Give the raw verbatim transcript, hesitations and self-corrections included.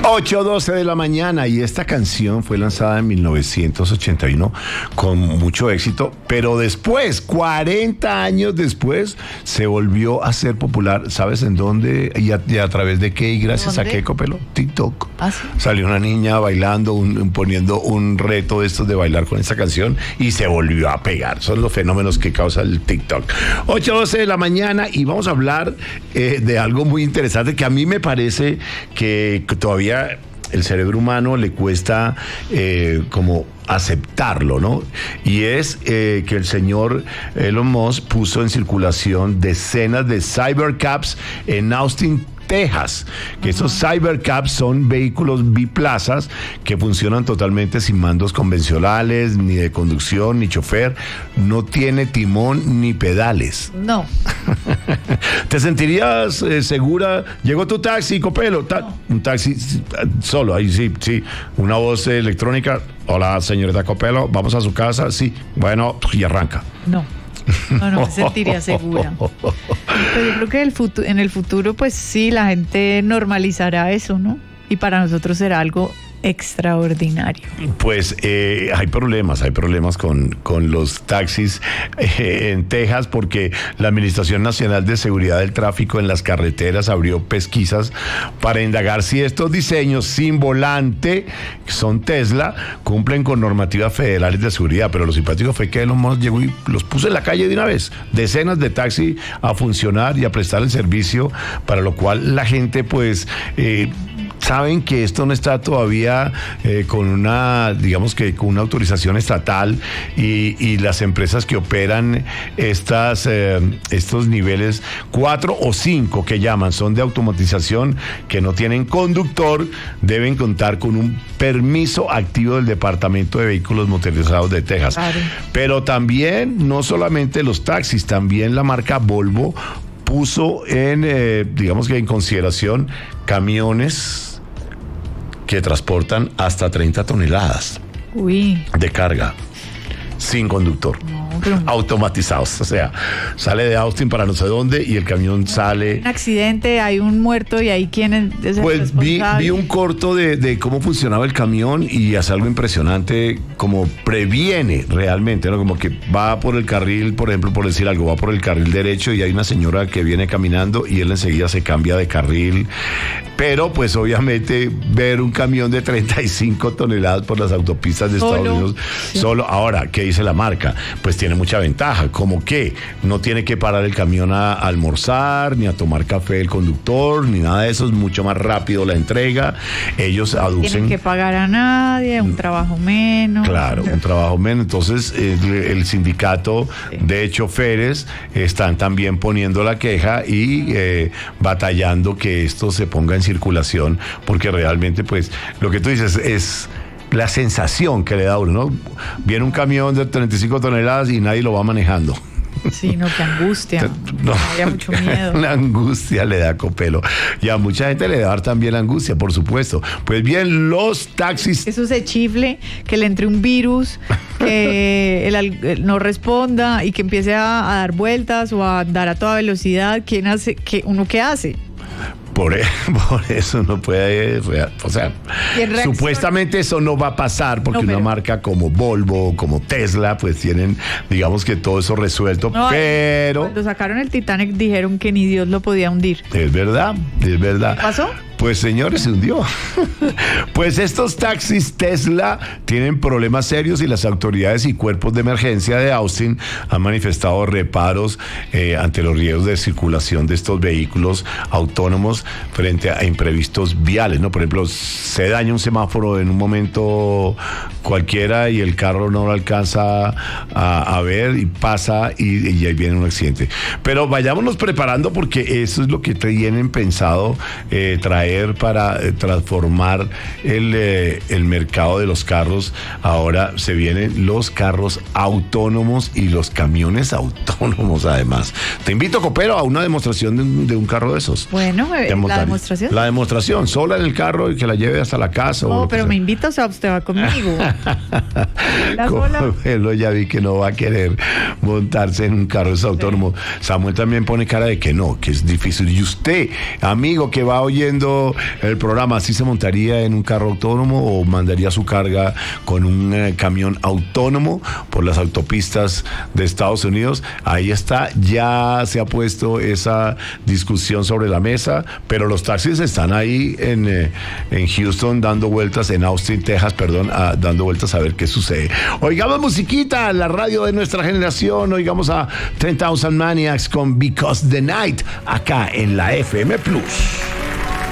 ocho doce de la mañana, y esta canción fue lanzada en mil novecientos ochenta y uno con mucho éxito, pero después, cuarenta años después, se volvió a ser popular. ¿Sabes en dónde y a, y a través de qué? Y gracias ¿Dónde? a qué, Copelo. TikTok. ¿Ah, sí? Salió una niña bailando, un, un, poniendo un reto de estos de bailar con esta canción y se volvió a pegar. Son los fenómenos que causa el TikTok. ocho doce de la mañana, y vamos a hablar eh, de algo muy interesante que a mí me parece que, que todavía el cerebro humano le cuesta eh, como aceptarlo, ¿no? Y es eh, que el señor Elon Musk puso en circulación decenas de cybercabs en Austin, Texas, que estos cybercabs son vehículos biplazas que funcionan totalmente sin mandos convencionales, ni de conducción, ni chofer, no tiene timón ni pedales. No. ¿Te sentirías eh, segura? Llegó tu taxi, Copelo, ta- no. un taxi solo, ahí sí, sí, una voz eh, electrónica. Hola, señorita Copelo, vamos a su casa, sí, bueno, y arranca. No. No, no me sentiría segura. Pero yo creo que el futuro, en el futuro, pues sí, la gente normalizará eso, ¿no? Y para nosotros será algo extraordinario. Pues eh, hay problemas, hay problemas con, con los taxis eh, en Texas, porque la Administración Nacional de Seguridad del Tráfico en las Carreteras abrió pesquisas para indagar si estos diseños sin volante, que son Tesla, cumplen con normativas federales de seguridad. Pero lo simpático fue que Elon Musk llegó y los puso en la calle de una vez, decenas de taxis a funcionar y a prestar el servicio, para lo cual la gente pues eh, saben que esto no está todavía eh, con una, digamos que con una autorización estatal, y, y las empresas que operan estas, eh, estos niveles cuatro o cinco que llaman, son de automatización, que no tienen conductor, deben contar con un permiso activo del Departamento de Vehículos Motorizados de Texas. Claro. Pero también, no solamente los taxis, también la marca Volvo puso en, eh, digamos que en consideración, camiones que transportan hasta treinta toneladas Uy. de carga sin conductor. No, pero... automatizados, o sea, sale de Austin para no sé dónde y el camión sale. Un accidente, hay un muerto y ahí quién es el Pues vi, responsable. vi un corto de, de cómo funcionaba el camión, y es algo impresionante, como previene realmente, ¿no? Como que va por el carril, por ejemplo, por decir algo, va por el carril derecho y hay una señora que viene caminando y él enseguida se cambia de carril. Pero pues obviamente ver un camión de treinta y cinco toneladas por las autopistas de Solo, Estados Unidos, sí. solo. Ahora, ¿qué dice la marca? Pues tiene mucha ventaja, como que no tiene que parar el camión a, a almorzar, ni a tomar café el conductor, ni nada de eso, es mucho más rápido la entrega. Ellos aducen... Tienen que pagar a nadie, un trabajo menos. Claro, un trabajo menos. Entonces, el, el sindicato sí. de choferes están también poniendo la queja y eh, batallando que esto se ponga en circulación, porque realmente, pues, lo que tú dices es la sensación que le da a uno, ¿no? Viene un camión de treinta y cinco toneladas y nadie lo va manejando. Sí, no, qué angustia. No, había mucho miedo. La angustia le da, Copelo. Y a mucha gente le da dar también la angustia, por supuesto. Pues bien, los taxis... Eso se chifle, que le entre un virus, que el, el no responda y que empiece a, a dar vueltas o a andar a toda velocidad. ¿Quién hace? ¿Qué, ¿Uno qué hace? Por, por eso no puede, o sea, supuestamente eso no va a pasar, porque no, pero... una marca como Volvo, como Tesla, pues tienen, digamos que todo eso resuelto, no, pero... Cuando sacaron el Titanic dijeron que ni Dios lo podía hundir. Es verdad, es verdad. ¿Qué pasó? Pues señores, se hundió. Pues estos taxis Tesla tienen problemas serios y las autoridades y cuerpos de emergencia de Austin han manifestado reparos eh, ante los riesgos de circulación de estos vehículos autónomos frente a imprevistos viales, ¿no? Por ejemplo, se daña un semáforo en un momento cualquiera y el carro no lo alcanza a, a ver y pasa y, y ahí viene un accidente. Pero vayámonos preparando, porque eso es lo que tienen pensado eh, traer para eh, transformar el, eh, el mercado de los carros. Ahora se vienen los carros autónomos y los camiones autónomos, además. Te invito, Copero, a una demostración de un, de un carro de esos. Bueno, eh, la demostración. La demostración, sola en el carro y que la lleve hasta la casa. No, o pero me invita, o sea, usted va conmigo. Él ya vi que no va a querer montarse en un carro autónomo. Sí. Samuel también pone cara de que no, que es difícil. Y usted, amigo que va oyendo el programa, ¿sí se montaría en un carro autónomo o mandaría su carga con un eh, camión autónomo por las autopistas de Estados Unidos? Ahí está, ya se ha puesto esa discusión sobre la mesa, pero los taxis están ahí en, eh, en Houston dando vueltas, en Austin, Texas, perdón, a, dando vueltas a ver qué sucede. Oigamos musiquita, la radio de nuestra generación, oigamos a ten thousand Maniacs con Because the Night, acá en la F M Plus.